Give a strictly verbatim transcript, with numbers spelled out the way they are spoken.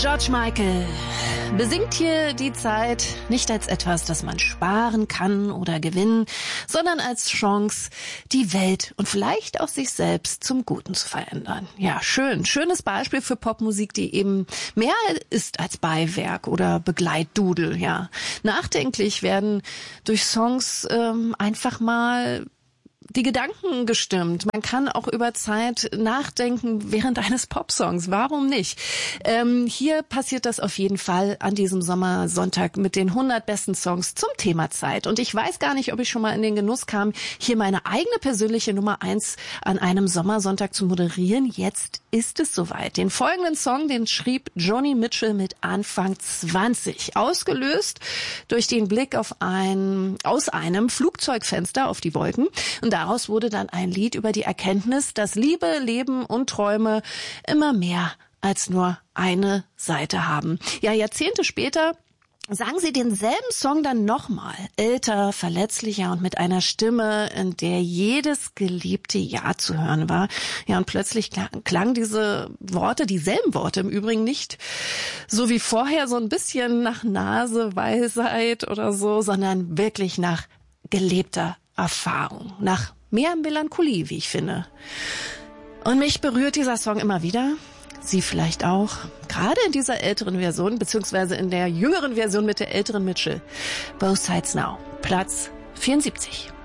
George Michael besingt hier die Zeit nicht als etwas, das man sparen kann oder gewinnen, sondern als Chance, die Welt und vielleicht auch sich selbst zum Guten zu verändern. Ja, schön. Schönes Beispiel für Popmusik, die eben mehr ist als Beiwerk oder Begleitdudel. Ja, nachdenklich werden durch Songs ähm, einfach mal die Gedanken gestimmt. Man kann auch über Zeit nachdenken während eines Popsongs. Warum nicht? Ähm, hier passiert das auf jeden Fall an diesem Sommersonntag mit den hundert besten Songs zum Thema Zeit. Und ich weiß gar nicht, ob ich schon mal in den Genuss kam, hier meine eigene persönliche Nummer eins an einem Sommersonntag zu moderieren. Jetzt ist es soweit. Den folgenden Song, den schrieb Joni Mitchell mit Anfang zwanzig. Ausgelöst durch den Blick auf ein, aus einem Flugzeugfenster auf die Wolken. Und daraus wurde dann ein Lied über die Erkenntnis, dass Liebe, Leben und Träume immer mehr als nur eine Seite haben. Ja, Jahrzehnte später sagen sie denselben Song dann nochmal, älter, verletzlicher und mit einer Stimme, in der jedes geliebte Ja zu hören war. Ja, und plötzlich klang, klang diese Worte, dieselben Worte im Übrigen nicht so wie vorher, so ein bisschen nach Naseweisheit oder so, sondern wirklich nach gelebter Erfahrung, nach mehr Melancholie, wie ich finde. Und mich berührt dieser Song immer wieder. Sie vielleicht auch. Gerade in dieser älteren Version, beziehungsweise in der jüngeren Version mit der älteren Mitchell. Both Sides Now. Platz vierundsiebzig.